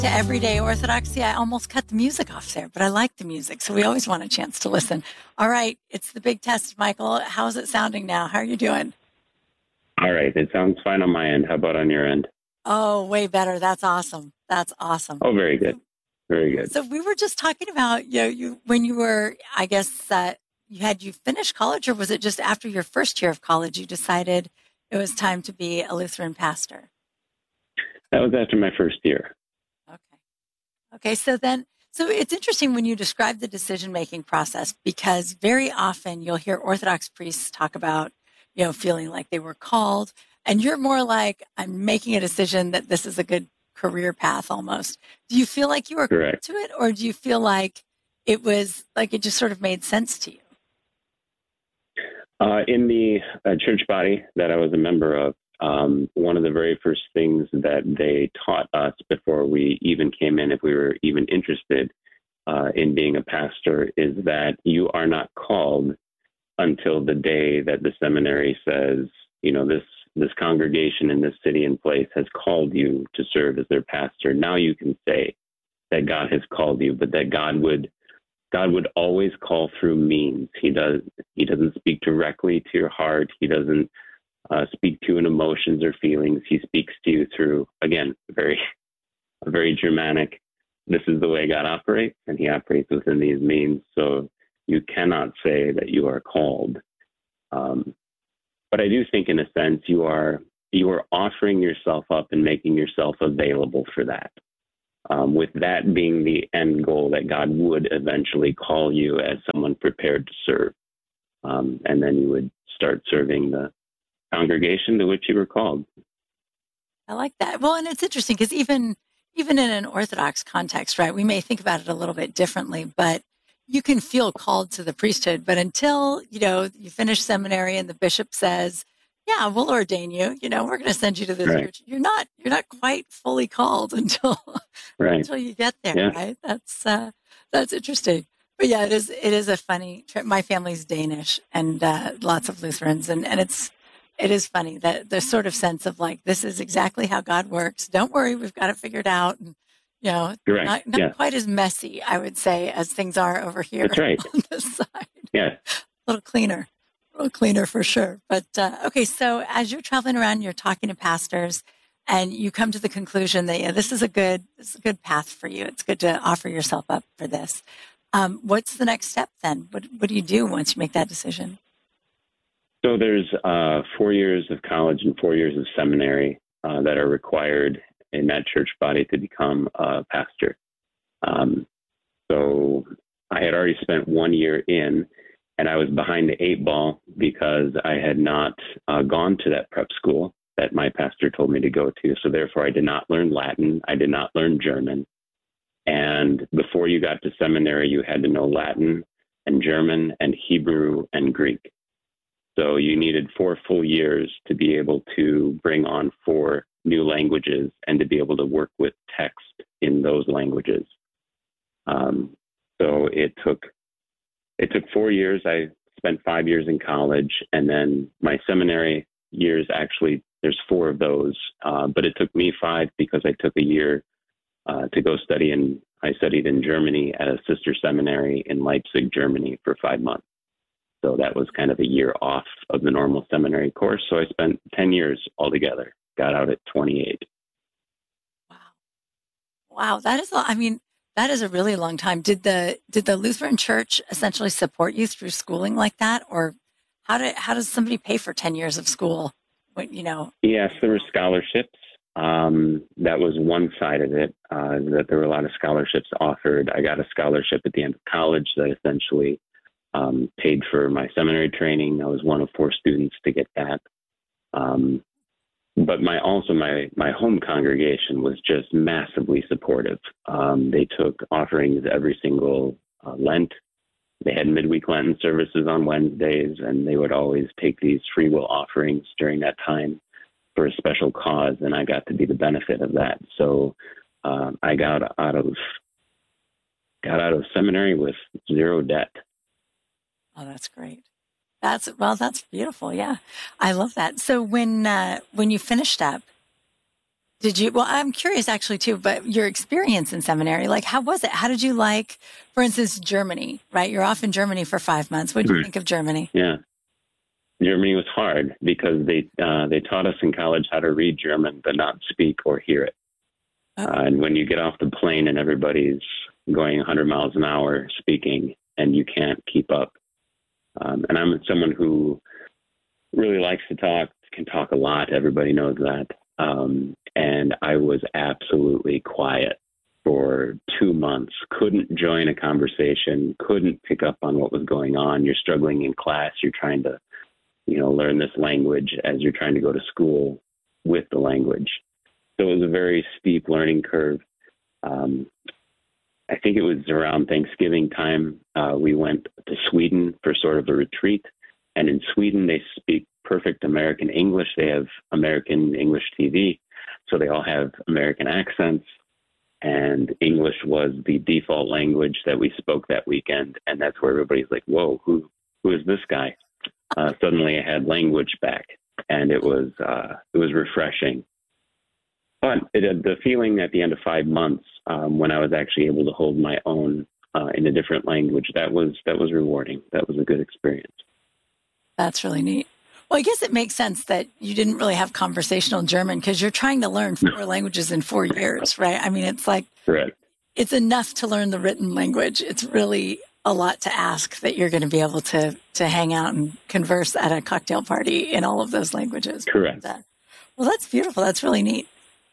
to Everyday Orthodoxy. I almost cut the music off there, but I like the music, so we always want a chance to listen. All right, it's the big test, Michael. How's it sounding now? How are you doing? All right. It sounds fine on my end. How about on your end? Oh, way better. That's awesome. That's awesome. Oh, very good. Very good. So we were just talking about, you when you were, I guess, you finished college, or was it just after your first year of college you decided it was time to be a Lutheran pastor? That was after my first year. Okay. Okay. So it's interesting when you describe the decision-making process, because very often you'll hear Orthodox priests talk about, feeling like they were called, and you're more like, I'm making a decision that this is a good career path almost. Do you feel like you were called Correct. to it, or do you feel like it was like it just sort of made sense to you? In the church body that I was a member of, one of the very first things that they taught us before we even came in, if we were even interested in being a pastor, is that you are not called until the day that the seminary says, this congregation in this city and place has called you to serve as their pastor. Now you can say that God has called you, but that God would always call through means. He doesn't speak directly to your heart. He doesn't speak to you in emotions or feelings. He speaks to you through, again, a very Germanic. This is the way God operates, and He operates within these means. So you cannot say that you are called. But I do think, in a sense, you are offering yourself up and making yourself available for that. With that being the end goal, that God would eventually call you as someone prepared to serve. And then you would start serving the congregation to which you were called. I like that. Well, and it's interesting because even in an Orthodox context, right, we may think about it a little bit differently, but you can feel called to the priesthood. But until, you finish seminary and the bishop says, yeah, we'll ordain you, we're going to send you to this Right. church. You're not quite fully called until, Right. until you get there, Yeah. right? That's interesting. But yeah, it is a funny trip. My family's Danish and lots of Lutherans. And it is funny that the sort of sense of like, this is exactly how God works. Don't worry, we've got it figured out. And, Correct. not Yeah. quite as messy, I would say, as things are over here That's right. on this side. Yeah. A little cleaner for sure. But okay, so as you're traveling around, you're talking to pastors, and you come to the conclusion that this is a good path for you. It's good to offer yourself up for this. What's the next step then? What do you do once you make that decision? So there's 4 years of college and 4 years of seminary that are required in that church body to become a pastor. So I had already spent 1 year in, and I was behind the eight ball because I had not gone to that prep school that my pastor told me to go to. So therefore, I did not learn Latin. I did not learn German. And before you got to seminary, you had to know Latin and German and Hebrew and Greek. So you needed 4 full years to be able to bring on 4 new languages and to be able to work with text in those languages. So it took 4 years. I spent 5 years in college, and then my seminary years, actually, there's 4 of those. But it took me 5 because I took a year to go study, and I studied in Germany at a sister seminary in Leipzig, Germany for 5 months. So that was kind of a year off of the normal seminary course. So I spent 10 years altogether, got out at 28. Wow, wow, that is a really long time. Did the Lutheran Church essentially support you through schooling like that, or how does somebody pay for 10 years of school? Yes, there were scholarships. That was one side of it, that there were a lot of scholarships offered. I got a scholarship at the end of college that essentially paid for my seminary training. I was one of 4 students to get that. But my home congregation was just massively supportive. They took offerings every single Lent. They had midweek Lenten services on Wednesdays, and they would always take these free will offerings during that time for a special cause, and I got to be the benefit of that. So I got out of seminary with 0 debt. Oh, that's great. That's beautiful. Yeah, I love that. So when you finished up, Did you, well, I'm curious actually too, but your experience in seminary, like how was it? How did you like, for instance, Germany, right? You're off in Germany for 5 months. What did you think of Germany? Yeah. Germany was hard because they taught us in college how to read German but not speak or hear it. Oh. And when you get off the plane and everybody's going 100 miles an hour speaking and you can't keep up. And I'm someone who really likes to talk, can talk a lot. Everybody knows that. And I was absolutely quiet for 2 months, couldn't join a conversation, couldn't pick up on what was going on. You're struggling in class. You're trying to, learn this language as you're trying to go to school with the language. So it was a very steep learning curve. I think it was around Thanksgiving time. We went to Sweden for sort of a retreat. And in Sweden, they speak perfect American English. They have American English TV. So they all have American accents. And English was the default language that we spoke that weekend. And that's where everybody's like, whoa, who is this guy? Suddenly I had language back. And it was refreshing. But the feeling at the end of 5 months, when I was actually able to hold my own in a different language, that was rewarding. That was a good experience. That's really neat. Well, I guess it makes sense that you didn't really have conversational German because you're trying to learn 4 languages in 4 years, right? I mean, it's like, correct. It's enough to learn the written language. It's really a lot to ask that you're going to be able to hang out and converse at a cocktail party in all of those languages. Correct. Well, that's beautiful. That's really neat.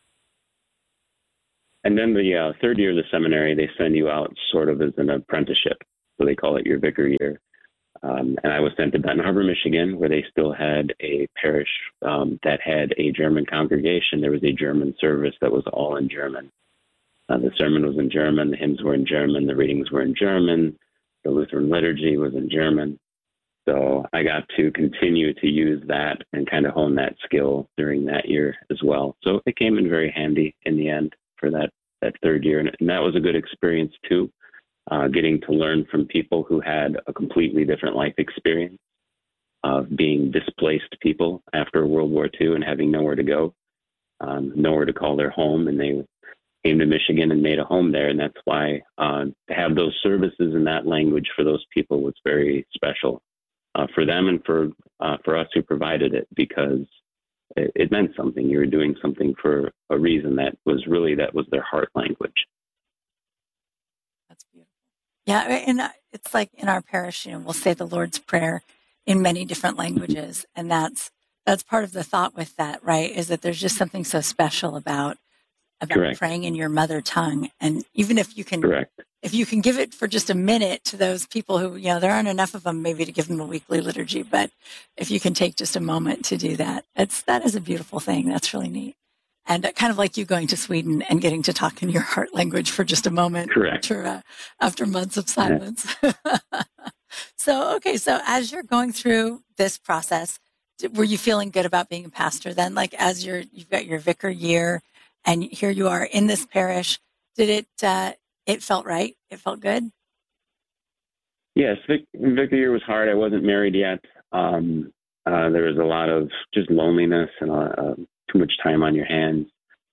And then the third year of the seminary, they send you out sort of as an apprenticeship. So they call it your vicar year. And I was sent to Benton Harbor, Michigan, where they still had a parish that had a German congregation. There was a German service that was all in German. The sermon was in German. The hymns were in German. The readings were in German. The Lutheran liturgy was in German. So I got to continue to use that and kind of hone that skill during that year as well. So it came in very handy in the end for that third year. And that was a good experience too, getting to learn from people who had a completely different life experience of being displaced people after World War II and having nowhere to go, nowhere to call their home. And they came to Michigan and made a home there. And that's why to have those services in that language for those people was very special for them and for us who provided it, because it meant something. You were doing something for a reason that was their heart language. That's beautiful. Yeah, and it's like in our parish, we'll say the Lord's Prayer in many different languages, and that's part of the thought with that, right? Is that there's just something so special about Correct. praying in your mother tongue, and even if you can, Correct. If you can give it for just a minute to those people who, there aren't enough of them maybe to give them a weekly liturgy, but if you can take just a moment to do that, that is a beautiful thing. That's really neat. And kind of like you going to Sweden and getting to talk in your heart language for just a moment. Correct. After months of silence. Yeah. So as you're going through this process, were you feeling good about being a pastor then? Like as you've got your vicar year and here you are in this parish, did it felt right? It felt good? Yes, vicar year was hard. I wasn't married yet. There was a lot of just loneliness and too much time on your hands.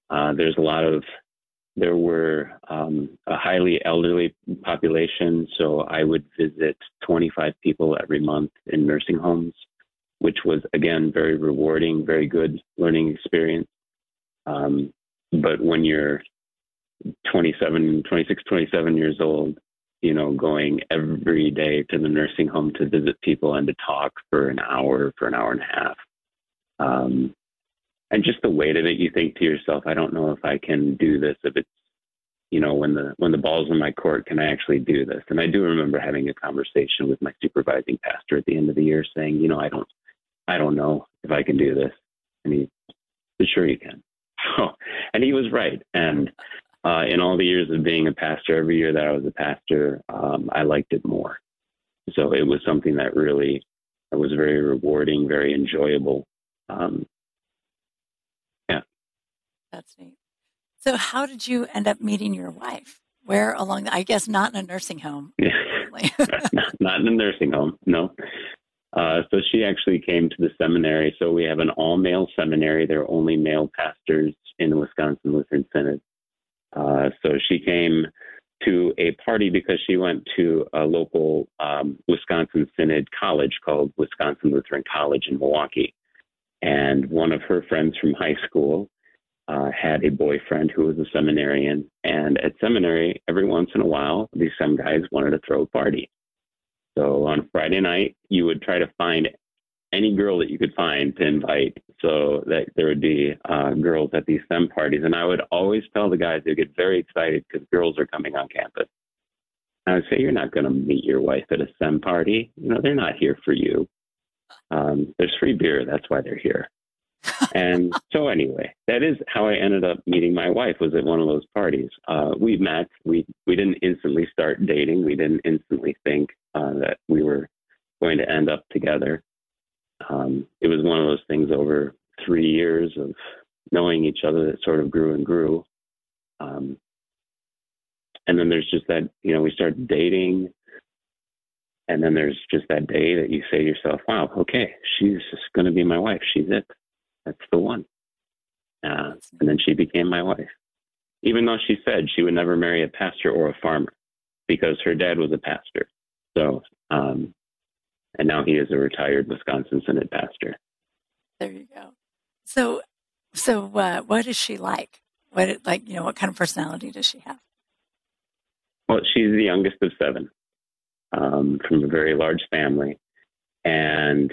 There were a highly elderly population, so I would visit 25 people every month in nursing homes, which was, again, very rewarding, very good learning experience. But when you're 26, 27 years old, going every day to the nursing home to visit people and to talk for an hour and a half. And just the weight of it, you think to yourself, I don't know if I can do this. If it's, when the ball's in my court, can I actually do this? And I do remember having a conversation with my supervising pastor at the end of the year saying, I don't know if I can do this. And he said, sure you can. And he was right. And in all the years of being a pastor, every year that I was a pastor, I liked it more. So it was something that really was very rewarding, very enjoyable. Yeah. That's neat. So how did you end up meeting your wife? Where along I guess not in a nursing home. Yeah. not in a nursing home, no. So she actually came to the seminary. So we have an all-male seminary. There are only male pastors in the Wisconsin Lutheran Synod. So she came to a party because she went to a local Wisconsin Synod college called Wisconsin Lutheran College in Milwaukee. And one of her friends from high school had a boyfriend who was a seminarian. And at seminary, every once in a while, these some guys wanted to throw a party. So on Friday night, you would try to find any girl that you could find to invite so that there would be girls at these STEM parties. And I would always tell the guys, they get very excited because girls are coming on campus. I would say, you're not going to meet your wife at a STEM party. You know, they're not here for you. There's free beer. That's why they're here. And so anyway, that is how I ended up meeting my wife, was at one of those parties. We met. We didn't instantly start dating. We didn't instantly think that we were going to end up together. It was one of those things over 3 years of knowing each other that sort of grew and grew. And then there's just that, you know, we started dating. And then there's just that day that you say to yourself, wow, okay, she's just going to be my wife. She's it. That's the one. And then she became my wife, even though she said she would never marry a pastor or a farmer because her dad was a pastor. So, and now he is a retired Wisconsin Synod pastor. There you go. So what is she like? What kind of personality does she have? Well, she's the youngest of 7, from a very large family. And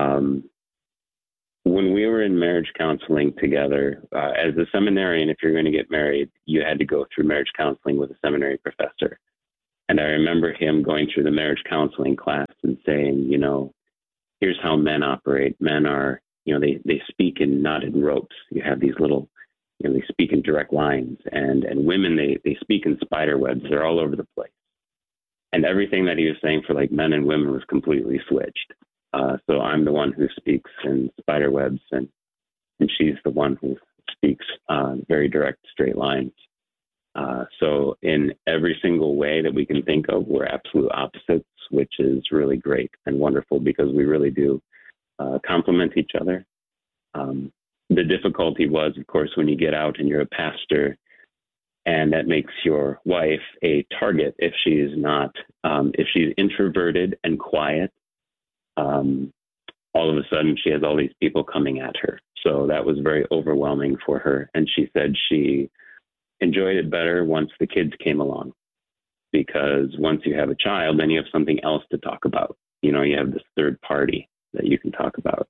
when we were in marriage counseling together, as a seminarian, if you're going to get married, you had to go through marriage counseling with a seminary professor. And I remember him going through the marriage counseling class and saying, you know, here's how men operate. Men are, you know, they speak in knotted ropes. You have these little, you know, they speak in direct lines. And women, they speak in spider webs. They're all over the place. And everything that he was saying for like men and women was completely switched. So I'm the one who speaks in spider webs, and she's the one who speaks very direct, straight lines. So in every single way that we can think of, we're absolute opposites, which is really great and wonderful because we really do complement each other. The difficulty was, of course, when you get out and you're a pastor, and that makes your wife a target if she's not, if she's introverted and quiet. All of a sudden she has all these people coming at her. So that was very overwhelming for her. And she said she enjoyed it better once the kids came along, because once you have a child, then you have something else to talk about. You know, you have this third party that you can talk about.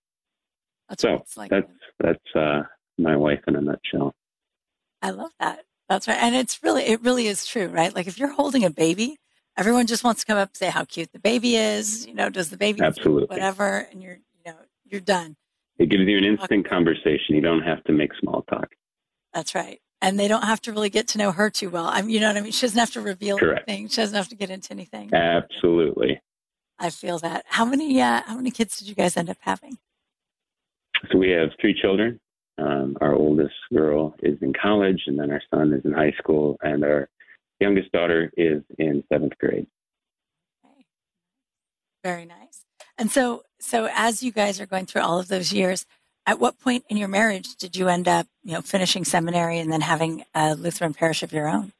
That's my wife in a nutshell. I love that. That's right. And it really is true, right? Like if you're holding a baby, everyone just wants to come up and say how cute the baby is. You know, does the baby Absolutely. Whatever, and you're done. It gives you an instant conversation. You don't have to make small talk. That's right. And they don't have to really get to know her too well. You know what I mean? She doesn't have to reveal anything. She doesn't have to get into anything. Absolutely. I feel that. How many kids did you guys end up having? So we have 3 children. Our oldest girl is in college, and then our son is in high school, and our youngest daughter is in 7th grade. Okay. Very nice. And so as you guys are going through all of those years, at what point in your marriage did you end up, finishing seminary and then having a Lutheran parish of your own?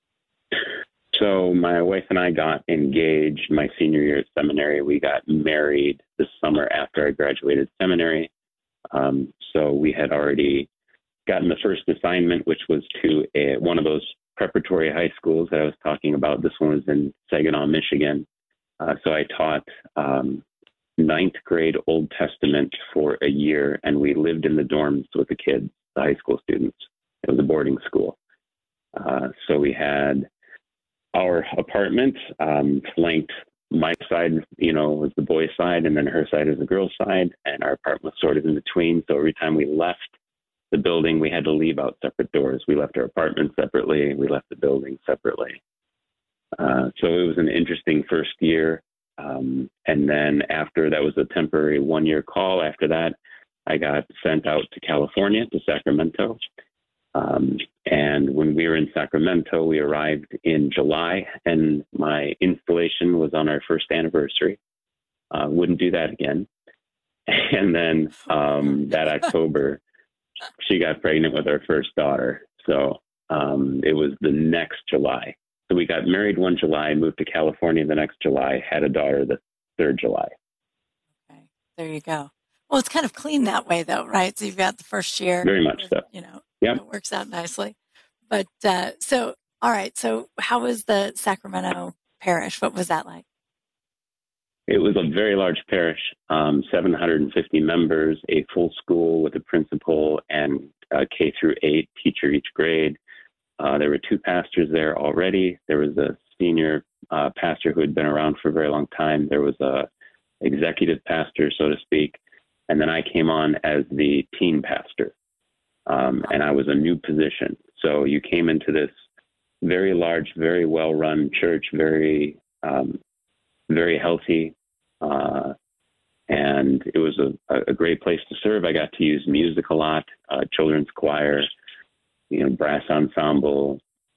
So my wife and I got engaged my senior year at seminary. We got married the summer after I graduated seminary. So we had already gotten the first assignment, which was to one of those preparatory high schools that I was talking about. This one was in Saginaw, Michigan. So I taught 9th grade Old Testament for a year, and we lived in the dorms with the kids, the high school students. It was a boarding school. So we had our apartment flanked. My side, was the boys' side, and then her side is the girls' side, and our apartment was sort of in between. So every time we left the building, we had to leave out separate doors. We left our apartment separately. We left the building separately. So it was an interesting first year. And then after that was a temporary 1-year call. After that, I got sent out to California, to Sacramento. And when we were in Sacramento, we arrived in July, and my installation was on our first anniversary. Wouldn't do that again. And then that October, she got pregnant with our first daughter. So it was the next July. So we got married one July, moved to California the next July, had a daughter the third July. Okay, there you go. Well, it's kind of clean that way, though, right? So you've got the first year. Very much so. Yep. It works out nicely. But so, all right. So how was the Sacramento parish? What was that like? It was a very large parish, 750 members, a full school with a principal and K through 8 teacher each grade. There were 2 pastors there already. There was a senior pastor who had been around for a very long time. There was a executive pastor, so to speak. And then I came on as the teen pastor. And I was a new position. So you came into this very large, very well-run church, very healthy. And it was a great place to serve. I got to use music a lot, children's choir, brass ensemble.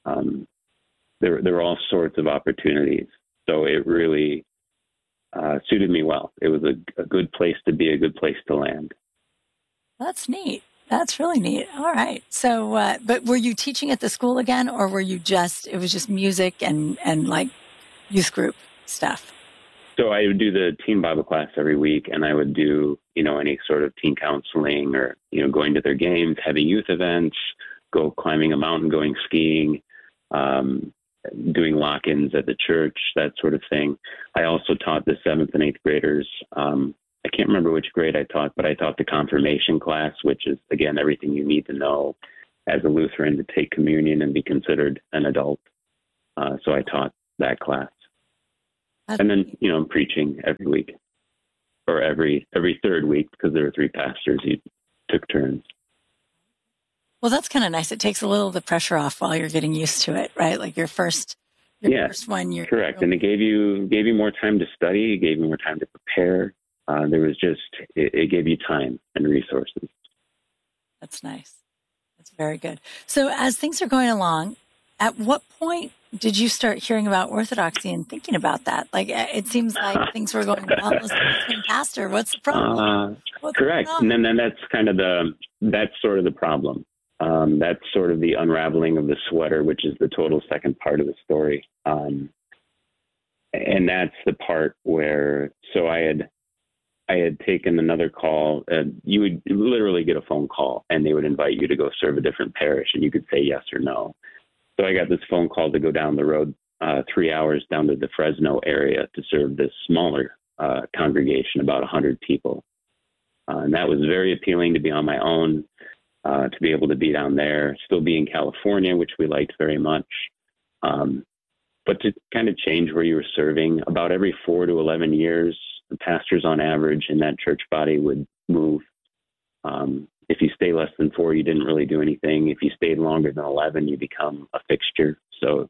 There were all sorts of opportunities. So it really suited me well. It was a good place to be, a good place to land. That's neat. That's really neat. All right. So, but were you teaching at the school again, or were you it was just music and like youth group stuff? So I would do the teen Bible class every week, and I would do, any sort of teen counseling or, going to their games, having youth events, go climbing a mountain, going skiing, doing lock-ins at the church, that sort of thing. I also taught the 7th and 8th graders. I can't remember which grade I taught, but I taught the confirmation class, which is, again, everything you need to know as a Lutheran to take communion and be considered an adult. So I taught that class. And then, I'm preaching every week or every third week because there were 3 pastors. You took turns. Well, that's kind of nice. It takes a little of the pressure off while you're getting used to it, right? Like your first one. You're correct. And it gave you more time to study. It gave you more time to prepare. There was it gave you time and resources. That's nice. That's very good. So as things are going along, at what point did you start hearing about Orthodoxy and thinking about that? Like, it seems like things were going well as a pastor. What's the problem? Correct. And then that's kind of that's sort of the problem. That's sort of the unraveling of the sweater, which is the total second part of the story. And that's the part where, so I had taken another call. You would literally get a phone call and they would invite you to go serve a different parish and you could say yes or no. So I got this phone call to go down the road 3 hours down to the Fresno area to serve this smaller congregation, about 100 people. And that was very appealing to be on my own, to be able to be down there, still be in California, which we liked very much. But to kind of change where you were serving, about every 4 to 11 years, the pastors on average in that church body would move. If you stay less than 4, you didn't really do anything. If you stayed longer than 11, you become a fixture. So,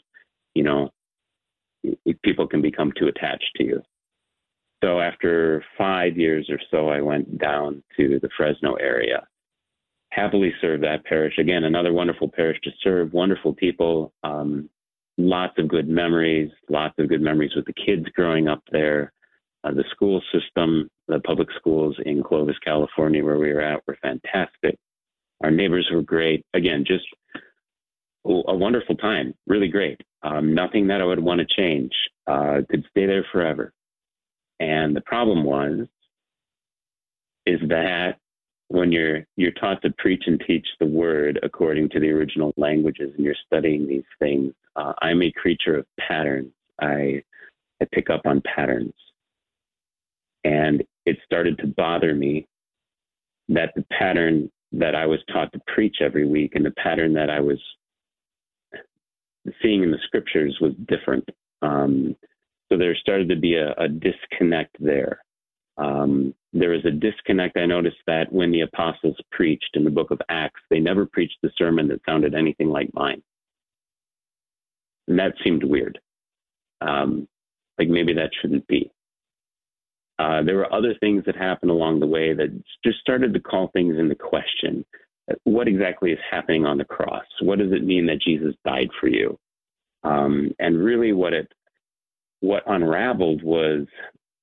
people can become too attached to you. So after 5 years or so, I went down to the Fresno area, happily served that parish. Again, another wonderful parish to serve, wonderful people, lots of good memories with the kids growing up there. The school system, the public schools in Clovis, California, where we were at, were fantastic. Our neighbors were great. Again, just a wonderful time, really great. Nothing that I would want to change. Could stay there forever. And the problem is that when you're taught to preach and teach the word according to the original languages and you're studying these things, I'm a creature of patterns. I pick up on patterns. And it started to bother me that the pattern that I was taught to preach every week and the pattern that I was seeing in the scriptures was different. So there started to be a disconnect there. There was a disconnect. I noticed that when the apostles preached in the book of Acts, they never preached a sermon that sounded anything like mine. And that seemed weird. Like maybe that shouldn't be. There were other things that happened along the way that just started to call things into question. What exactly is happening on the cross? What does it mean that Jesus died for you? And really what unraveled was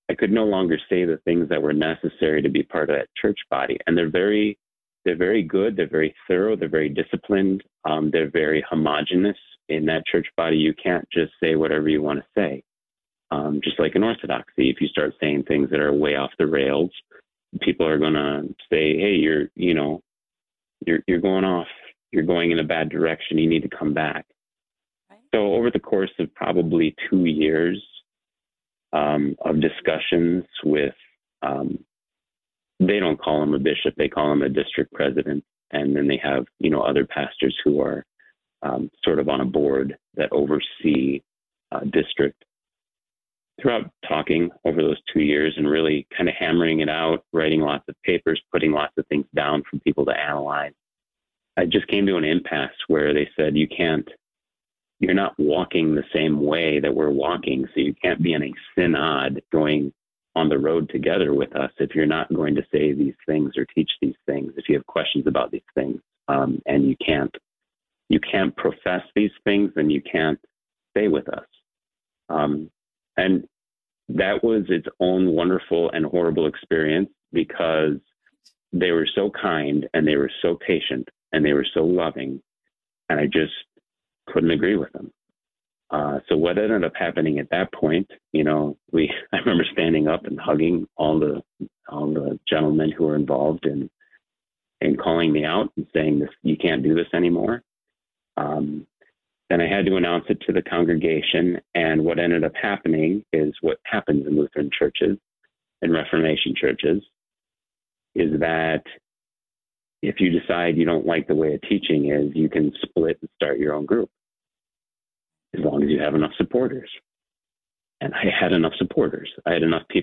I could no longer say the things that were necessary to be part of that church body. And they're very good. They're very thorough. They're very disciplined. They're very homogenous in that church body. You can't just say whatever you want to say. Just like in Orthodoxy, if you start saying things that are way off the rails, people are going to say, "Hey, you're going off. You're going in a bad direction. You need to come back." Right. So over the course of probably 2 years of discussions with, they don't call him a bishop, they call him a district president, and then they have other pastors who are sort of on a board that oversee district. Throughout talking over those 2 years and really kind of hammering it out, writing lots of papers, putting lots of things down for people to analyze, I just came to an impasse where they said, you're not walking the same way that we're walking, so you can't be in a synod going on the road together with us if you're not going to say these things or teach these things, if you have questions about these things, and you can't profess these things, then you can't stay with us. And that was its own wonderful and horrible experience, because they were so kind and they were so patient and they were so loving, and I just couldn't agree with them. So what ended up happening at that point, I remember standing up and hugging all the gentlemen who were involved in calling me out and saying, "This, you can't do this anymore." Then I had to announce it to the congregation, and what ended up happening is what happens in Lutheran churches and Reformation churches, is that if you decide you don't like the way a teaching is, you can split and start your own group, as long as you have enough supporters. And I had enough supporters. I had enough people